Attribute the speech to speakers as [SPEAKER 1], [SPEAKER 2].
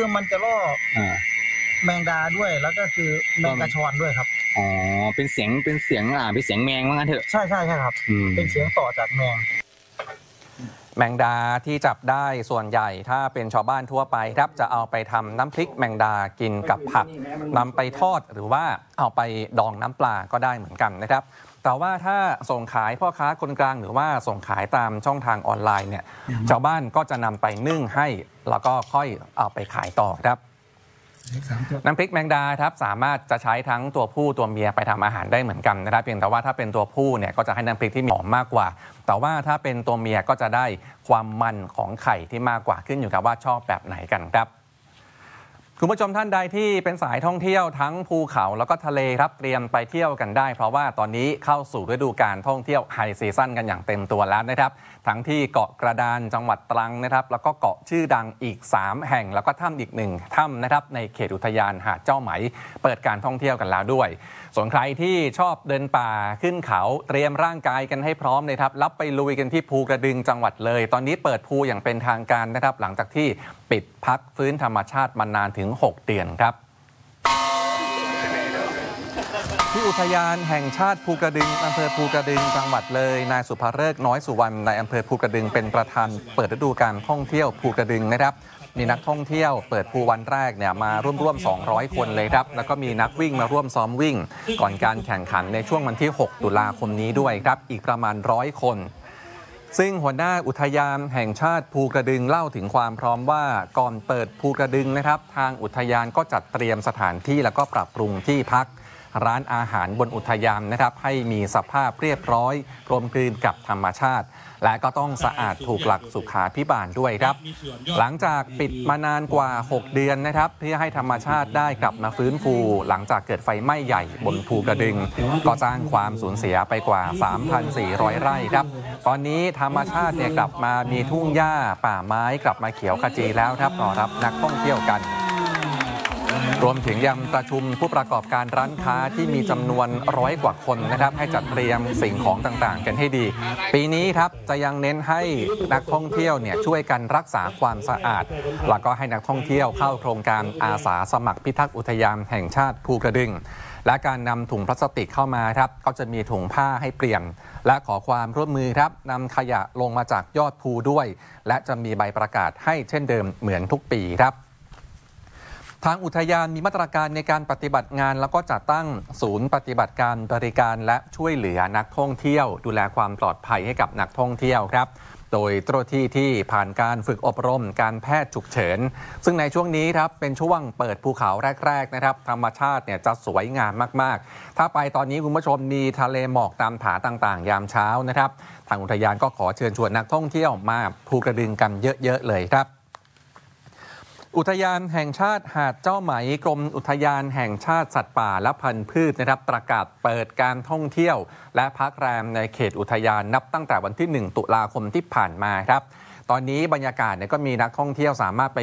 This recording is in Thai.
[SPEAKER 1] คือมันจะล่อแมงดาด้วยแล้วก็คือแมงกระชอนด้วยครับ
[SPEAKER 2] อ๋อเป็นเสียงเป็นเสียงแมงว่างั้นเถอะ
[SPEAKER 1] ใช่ครับเป็นเสียงต่อจากแม
[SPEAKER 3] งดาที่จับได้ส่วนใหญ่ถ้าเป็นชาวบ้านทั่วไปครับจะเอาไปทำน้ำพริกแมงดากินกับผักนำไปทอดหรือว่าเอาไปดองน้ำปลาก็ได้เหมือนกันนะครับแต่ว่าถ้าส่งขายพ่อค้าคนกลางหรือว่าส่งขายตามช่องทางออนไลน์เนี่ยชาวบ้านก็จะนำไปนึ่งให้แล้วก็ค่อยเอาไปขายต่อครับน้ำพริกแมงดาครับสามารถจะใช้ทั้งตัวผู้ตัวเมียไปทำอาหารได้เหมือนกันนะครับเพียงแต่ว่าถ้าเป็นตัวผู้เนี่ยก็จะให้น้ำพริกที่หอมมากกว่าแต่ว่าถ้าเป็นตัวเมียก็จะได้ความมันของไข่ที่มากกว่าขึ้นอยู่กับว่าชอบแบบไหนกันครับคุณผู้ชมท่านใดที่เป็นสายท่องเที่ยวทั้งภูเขาแล้วก็ทะเลครับเตรียมไปเที่ยวกันได้เพราะว่าตอนนี้เข้าสู่ฤดูกาลท่องเที่ยวไฮซีซั่นกันอย่างเต็มตัวแล้วนะครับทั้งที่เกาะกระดานจังหวัดตรังนะครับแล้วก็เกาะชื่อดังอีก3แห่งแล้วก็ถ้ำอีก1ถ้ำนะครับในเขตอุทยานหาดเจ้าไหมเปิดการท่องเที่ยวกันแล้วด้วยส่วนใครที่ชอบเดินป่าขึ้นเขาเตรียมร่างกายกันให้พร้อมเลยครับรับไปลุยกันที่ภูกระดึงจังหวัดเลยตอนนี้เปิดภูอย่างเป็นทางการนะครับหลังจากที่ปิดพักฟื้นธรรมชาติมานานถึง6 เดือนครับที่อุทยานแห่งชาติภูกระดึงอำเภอภูกระดึงจังหวัดเลยนายสุภฤกษ์น้อยสุวรรณนายอำเภอภูกระดึงเป็นประธานเปิดฤดูกาลท่องเที่ยวภูกระดึงนะครับมีนักท่องเที่ยวเปิดภูวันแรกเนี่ยมาร่วม200 คนเลยครับแล้วก็มีนักวิ่งมาร่วมซ้อมวิ่งก่อนการแข่งขันในช่วงวันที่6 ตุลาคมนี้ด้วยครับอีกประมาณ100 คนซึ่งหัวหน้าอุทยานแห่งชาติภูกระดึงเล่าถึงความพร้อมว่าก่อนเปิดภูกระดึงนะครับทางอุทยานก็จัดเตรียมสถานที่แล้วก็ปรับปรุงที่พักร้านอาหารบนอุทยานนะครับให้มีสภาพเรียบร้อยกลมกลืนกับธรรมชาติและก็ต้องสะอาดถูกหลักสุขาภิบาลด้วยครับหลังจากปิดมานานกว่า6 เดือนนะครับเพื่อให้ธรรมชาติได้กลับมาฟื้นฟูหลังจากเกิดไฟไหม้ใหญ่บนภูกระดึงก็สร้างความสูญเสียไปกว่า 3,400 ไร่ครับตอนนี้ธรรมชาติเนี่ยกลับมามีทุ่งหญ้าป่าไม้กลับมาเขียวขจีแล้วครับรอรับนักท่องเที่ยวกันรวมถึงยังประชุมผู้ประกอบการร้านค้าที่มีจำนวน100 กว่าคนนะครับให้จัดเตรียมสิ่งของต่างๆกันให้ดีปีนี้ครับจะยังเน้นให้นักท่องเที่ยวเนี่ยช่วยกันรักษาความสะอาดแล้วก็ให้นักท่องเที่ยวเข้าโครงการอาสาสมัครพิทักษ์อุทยานแห่งชาติภูกระดึงและการนำถุงพลาสติกเข้ามาครับก็จะมีถุงผ้าให้เปลี่ยนและขอความร่วมมือครับนำขยะลงมาจากยอดภูด้วยและจะมีใบประกาศให้เช่นเดิมเหมือนทุกปีครับทางอุทยานมีมาตรการในการปฏิบัติงานแล้วก็จัดตั้งศูนย์ปฏิบัติการบริการและช่วยเหลือนักท่องเที่ยวดูแลความปลอดภัยให้กับนักท่องเที่ยวครับโดยเจ้าหน้าที่ที่ผ่านการฝึกอบรมการแพทย์ฉุกเฉินซึ่งในช่วงนี้ครับเป็นช่วงเปิดภูเขาแรกๆนะครับธรรมชาติเนี่ยจะสวยงามมากๆถ้าไปตอนนี้คุณผู้ชมมีทะเลหมอกตามผาต่างๆยามเช้านะครับทางอุทยานก็ขอเชิญชวนนักท่องเที่ยวมาภูกระดึงกันเยอะๆเลยครับอุทยานแห่งชาติหาดเจ้าไหมกรมอุทยานแห่งชาติสัตว์ป่าและพันธุ์พืชนะครับประกาศเปิดการท่องเที่ยวและพักแรมในเขตอุทยานนับตั้งแต่วันที่1 ตุลาคมที่ผ่านมาครับตอนนี้บรรยากาศก็มีนักท่องเที่ยวสามารถไป